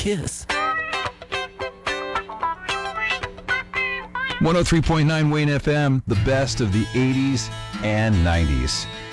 Kiss. 103.9 Wayne FM, the best of the 80s and 90s.